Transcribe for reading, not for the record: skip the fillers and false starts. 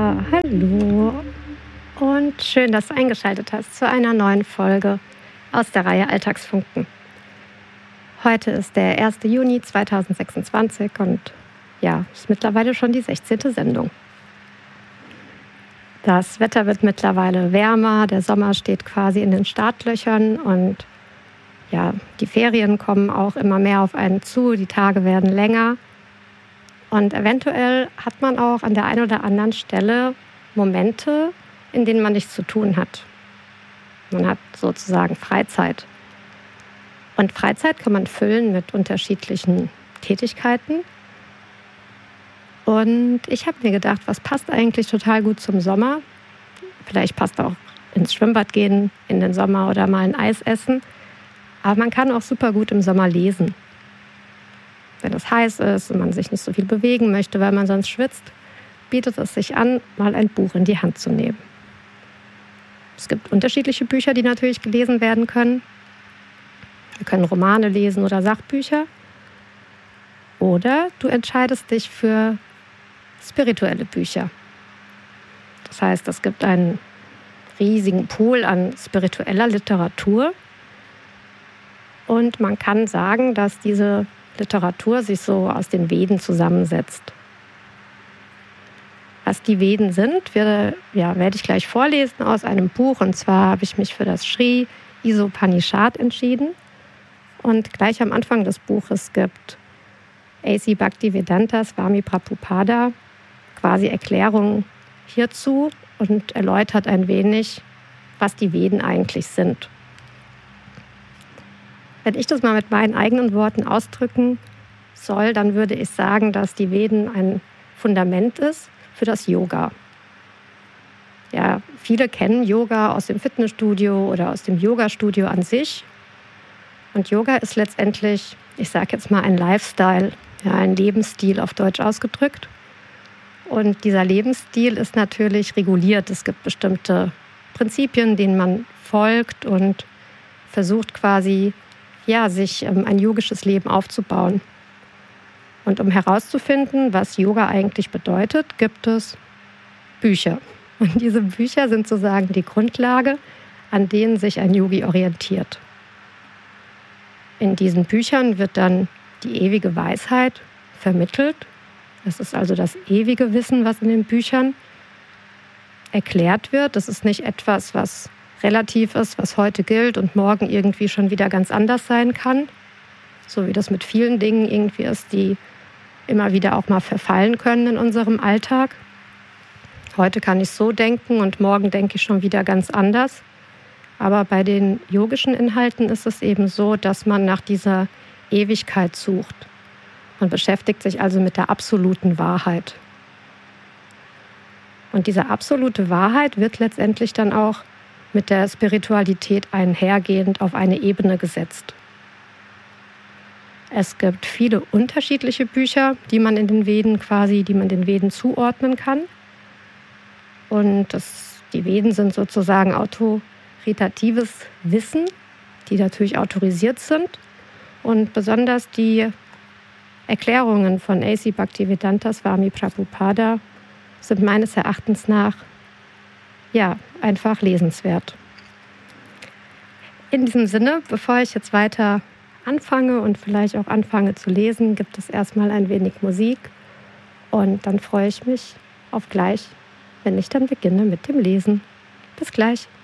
Ja, hallo und schön, dass du eingeschaltet hast zu einer neuen Folge aus der Reihe Alltagsfunken. Heute ist der 1. Juni 2026 und ja, ist mittlerweile schon die 16. Sendung. Das Wetter wird mittlerweile wärmer, der Sommer steht quasi in den Startlöchern und ja, die Ferien kommen auch immer mehr auf einen zu, die Tage werden länger. Und eventuell hat man auch an der einen oder anderen Stelle Momente, in denen man nichts zu tun hat. Man hat sozusagen Freizeit. Und Freizeit kann man füllen mit unterschiedlichen Tätigkeiten. Und ich habe mir gedacht, was passt eigentlich total gut zum Sommer? Vielleicht passt auch ins Schwimmbad gehen in den Sommer oder mal ein Eis essen. Aber man kann auch super gut im Sommer lesen. Wenn es heiß ist und man sich nicht so viel bewegen möchte, weil man sonst schwitzt, bietet es sich an, mal ein Buch in die Hand zu nehmen. Es gibt unterschiedliche Bücher, die natürlich gelesen werden können. Wir können Romane lesen oder Sachbücher. Oder du entscheidest dich für spirituelle Bücher. Das heißt, es gibt einen riesigen Pool an spiritueller Literatur. Und man kann sagen, dass diese Literatur sich so aus den Veden zusammensetzt. Was die Veden sind, werde ich gleich vorlesen aus einem Buch. Und zwar habe ich mich für das Sri Isopanishad entschieden. Und gleich am Anfang des Buches gibt A.C. Bhaktivedanta Swami Prabhupada quasi Erklärungen hierzu und erläutert ein wenig, was die Veden eigentlich sind. Wenn ich das mal mit meinen eigenen Worten ausdrücken soll, dann würde ich sagen, dass die Veden ein Fundament ist für das Yoga. Ja, viele kennen Yoga aus dem Fitnessstudio oder aus dem Yogastudio an sich. Und Yoga ist letztendlich, ich sage jetzt mal, ein Lifestyle, ja, ein Lebensstil auf Deutsch ausgedrückt. Und dieser Lebensstil ist natürlich reguliert. Es gibt bestimmte Prinzipien, denen man folgt und versucht quasi, sich ein yogisches Leben aufzubauen. Und um herauszufinden, was Yoga eigentlich bedeutet, gibt es Bücher. Und diese Bücher sind sozusagen die Grundlage, an denen sich ein Yogi orientiert. In diesen Büchern wird dann die ewige Weisheit vermittelt. Das ist also das ewige Wissen, was in den Büchern erklärt wird. Das ist nicht etwas, was relativ ist, was heute gilt und morgen irgendwie schon wieder ganz anders sein kann. So wie das mit vielen Dingen irgendwie ist, die immer wieder auch mal verfallen können in unserem Alltag. Heute kann ich so denken und morgen denke ich schon wieder ganz anders. Aber bei den yogischen Inhalten ist es eben so, dass man nach dieser Ewigkeit sucht. Man beschäftigt sich also mit der absoluten Wahrheit. Und diese absolute Wahrheit wird letztendlich dann auch mit der Spiritualität einhergehend auf eine Ebene gesetzt. Es gibt viele unterschiedliche Bücher, die man den Veden zuordnen kann. Und die Veden sind sozusagen autoritatives Wissen, die natürlich autorisiert sind. Und besonders die Erklärungen von A.C. Bhaktivedanta Swami Prabhupada sind meines Erachtens nach einfach lesenswert. In diesem Sinne, bevor ich jetzt weiter anfange und vielleicht auch anfange zu lesen, gibt es erstmal ein wenig Musik und dann freue ich mich auf gleich, wenn ich dann beginne mit dem Lesen. Bis gleich.